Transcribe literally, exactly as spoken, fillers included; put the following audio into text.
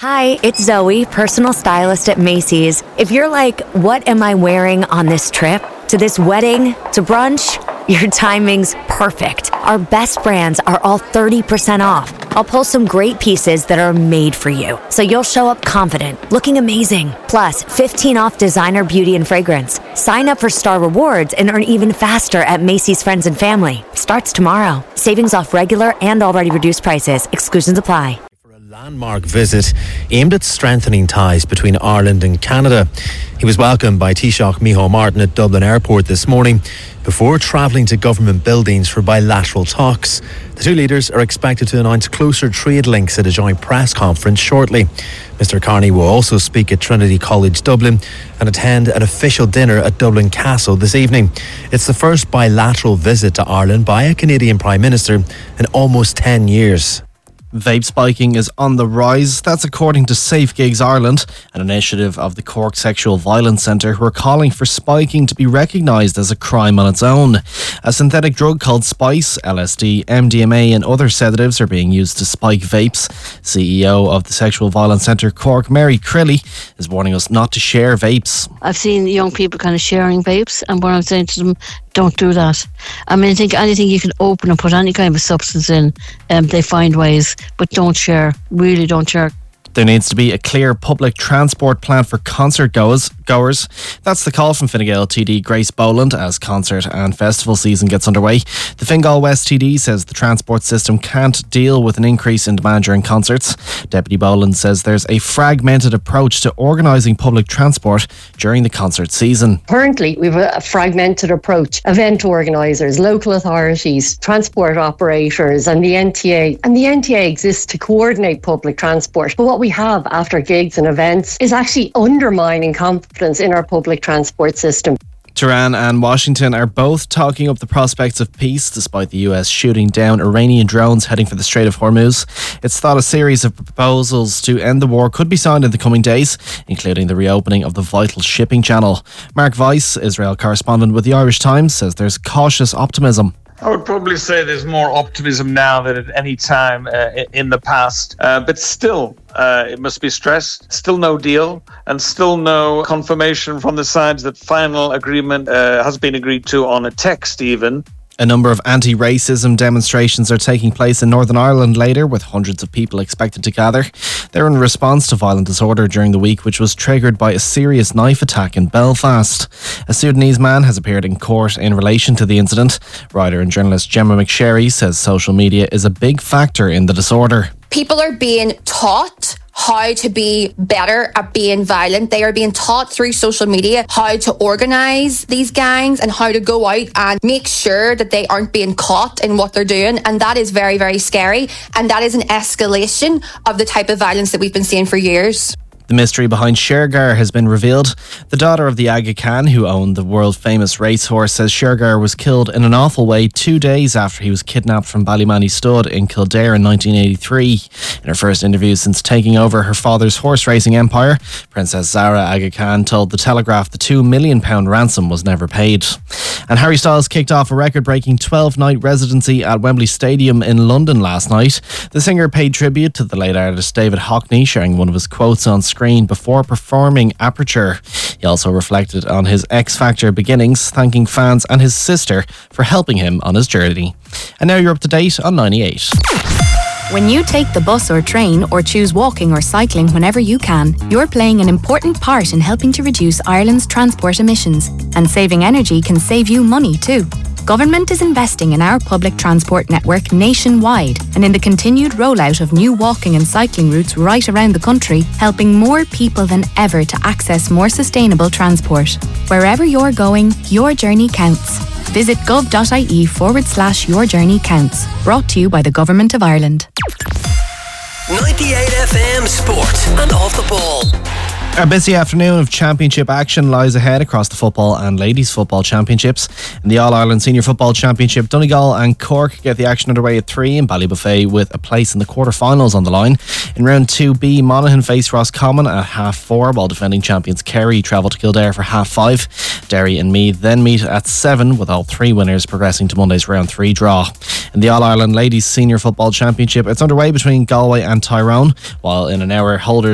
Hi, it's Zoe, personal stylist at Macy's. If you're like, what am I wearing on this trip? To this wedding? To brunch? Your timing's perfect. Our best brands are all thirty percent off. I'll pull some great pieces that are made for you, so you'll show up confident, looking amazing. Plus, fifteen off designer beauty and fragrance. Sign up for Star Rewards and earn even faster at Macy's Friends and Family. Starts tomorrow. Savings off regular and already reduced prices. Exclusions apply. Landmark visit aimed at strengthening ties between Ireland and Canada. He was welcomed by Taoiseach Micheál Martin at Dublin Airport this morning before travelling to government buildings for bilateral talks. The two leaders are expected to announce closer trade links at a joint press conference shortly. Mister Carney will also speak at Trinity College Dublin and attend an official dinner at Dublin Castle this evening. It's the first bilateral visit to Ireland by a Canadian Prime Minister in almost ten years. Vape spiking is on the rise. That's according to Safe Gigs Ireland, an initiative of the Cork Sexual Violence Centre, who are calling for spiking to be recognised as a crime on its own. A synthetic drug called Spice, L S D, M D M A and other sedatives are being used to spike vapes. C E O of the Sexual Violence Centre Cork, Mary Crilly, is warning us not to share vapes. I've seen young people kind of sharing vapes, and what I'm saying to them, don't do that. I mean, I think anything you can open and put any kind of substance in, um, they find ways, but don't share. Really don't share. There needs to be a clear public transport plan for concert goers. goers. That's the call from Fine Gael T D Grace Boland as concert and festival season gets underway. The Fine Gael West T D says the transport system can't deal with an increase in demand during concerts. Deputy Boland says there's a fragmented approach to organising public transport during the concert season. Currently, we have a fragmented approach. Event organisers, local authorities, transport operators and the N T A. And the N T A exists to coordinate public transport. But what we have after gigs and events is actually undermining confidence in our public transport system. Tehran and Washington are both talking up the prospects of peace despite the U S shooting down Iranian drones heading for the Strait of Hormuz. It's thought a series of proposals to end the war could be signed in the coming days, including the reopening of the vital shipping channel. Mark Weiss, Israel correspondent with the Irish Times, says there's cautious optimism. I would probably say there's more optimism now than at any time uh, in the past. Uh, but still, uh, it must be stressed, still no deal and still no confirmation from the sides that final agreement uh, has been agreed to on a text even. A number of anti-racism demonstrations are taking place in Northern Ireland later, with hundreds of people expected to gather. They're in response to violent disorder during the week, which was triggered by a serious knife attack in Belfast. A Sudanese man has appeared in court in relation to the incident. Writer and journalist Gemma McSherry says social media is a big factor in the disorder. People are being taught how to be better at being violent. They are being taught through social media how to organise these gangs and how to go out and make sure that they aren't being caught in what they're doing. And that is very, very scary. And that is an escalation of the type of violence that we've been seeing for years. The mystery behind Shergar has been revealed. The daughter of the Aga Khan, who owned the world-famous racehorse, says Shergar was killed in an awful way two days after he was kidnapped from Ballymoney Stud in Kildare in nineteen eighty-three. In her first interview since taking over her father's horse racing empire, Princess Zara Aga Khan told The Telegraph the two million pounds ransom was never paid. And Harry Styles kicked off a record-breaking twelve-night residency at Wembley Stadium in London last night. The singer paid tribute to the late artist David Hockney, sharing one of his quotes on screen before performing Aperture. He also reflected on his X Factor beginnings, thanking fans and his sister for helping him on his journey. And now you're up to date on ninety-eight. When you take the bus or train or choose walking or cycling whenever you can, you're playing an important part in helping to reduce Ireland's transport emissions. And saving energy can save you money too. Government is investing in our public transport network nationwide and in the continued rollout of new walking and cycling routes right around the country, helping more people than ever to access more sustainable transport. Wherever you're going, your journey counts. Visit gov.ie forward slash your journey counts. Brought to you by the Government of Ireland. ninety-eight F M Sport and Off the Ball. A busy afternoon of championship action lies ahead across the football and ladies football championships. In the All-Ireland Senior Football Championship, Donegal and Cork get the action underway at three in Ballybuffet with a place in the quarter-finals on the line. In round two B, Monaghan face Roscommon at half four, while defending champions Kerry travel to Kildare for half five. Derry and Meath then meet at seven, with all three winners progressing to Monday's round three draw. In the All-Ireland Ladies Senior Football Championship, it's underway between Galway and Tyrone, while in an hour, holders